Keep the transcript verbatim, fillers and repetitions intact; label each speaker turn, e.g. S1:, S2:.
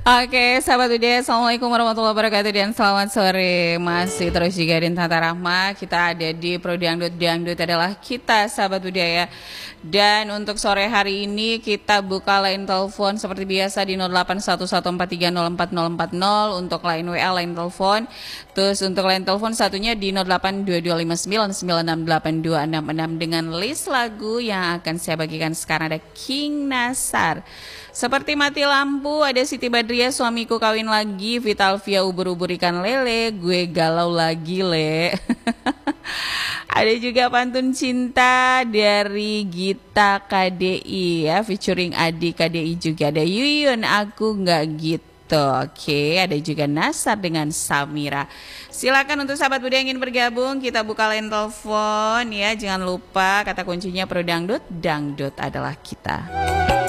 S1: Oke, sahabat Udah, Assalamualaikum warahmatullahi wabarakatuh dan selamat sore. Masih terus juga di Tata Rahma. Kita ada di Pro Dangdut, Dangdut adalah kita, sahabat Udah ya. Dan untuk sore hari ini kita buka line telepon seperti biasa di nol delapan satu satu empat tiga nol empat nol empat nol untuk line W A, line telepon. Terus untuk line telepon satunya di nol delapan dua dua lima sembilan sembilan enam delapan dua enam enam dengan list lagu yang akan saya bagikan sekarang. Ada King Nasar, Seperti Mati Lampu, ada Siti Badriah, Suamiku Kawin Lagi, Vitalvia, Ubur-ubur Ikan Lele, Gue Galau Lagi Le. Ada juga Pantun Cinta dari Gita K D I ya, featuring Adi K D I juga. Ada Yuyun, Aku Nggak Gitu. Oke, ada juga Nasar dengan Samira. Silakan untuk sahabat Budi yang ingin bergabung, kita buka line telepon ya. Jangan lupa kata kuncinya Pro Dangdut, Dangdut adalah kita.